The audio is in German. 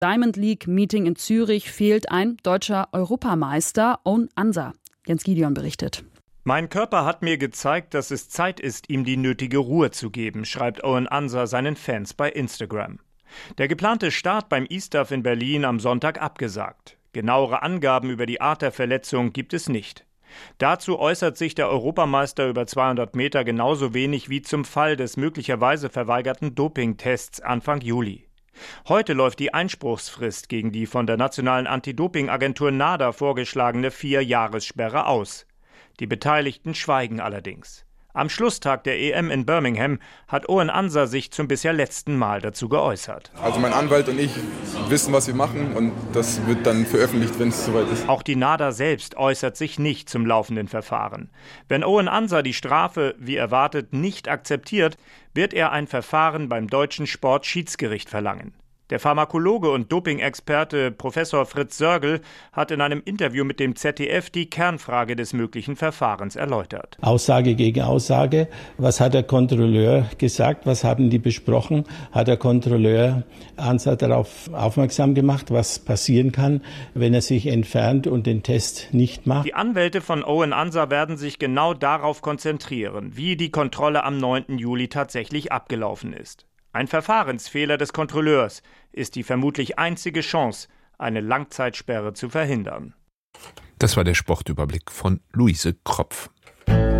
Diamond League Meeting in Zürich fehlt ein deutscher Europameister, Owen Ansa. Jens Gideon berichtet. Mein Körper hat mir gezeigt, dass es Zeit ist, ihm die nötige Ruhe zu geben, schreibt Owen Ansa seinen Fans bei Instagram. Der geplante Start beim ISTAF in Berlin am Sonntag abgesagt. Genauere Angaben über die Art der Verletzung gibt es nicht. Dazu äußert sich der Europameister über 200 Meter genauso wenig wie zum Fall des möglicherweise verweigerten Dopingtests Anfang Juli. Heute läuft die Einspruchsfrist gegen die von der nationalen Anti-Doping-Agentur NADA vorgeschlagene 4-Jahressperre aus. Die Beteiligten schweigen allerdings. Am Schlusstag der EM in Birmingham hat Owen Ansa sich zum bisher letzten Mal dazu geäußert. Also mein Anwalt und ich wissen, was wir machen, und das wird dann veröffentlicht, wenn es soweit ist. Auch die NADA selbst äußert sich nicht zum laufenden Verfahren. Wenn Owen Ansa die Strafe, wie erwartet, nicht akzeptiert, wird er ein Verfahren beim deutschen Sportschiedsgericht verlangen. Der Pharmakologe und Doping-Experte Professor Fritz Sörgel hat in einem Interview mit dem ZDF die Kernfrage des möglichen Verfahrens erläutert. Aussage gegen Aussage. Was hat der Kontrolleur gesagt? Was haben die besprochen? Hat der Kontrolleur Ansa darauf aufmerksam gemacht, was passieren kann, wenn er sich entfernt und den Test nicht macht? Die Anwälte von Owen Ansa werden sich genau darauf konzentrieren, wie die Kontrolle am 9. Juli tatsächlich abgelaufen ist. Ein Verfahrensfehler des Kontrolleurs ist die vermutlich einzige Chance, eine Langzeitsperre zu verhindern. Das war der Sportüberblick von Luise Kropf.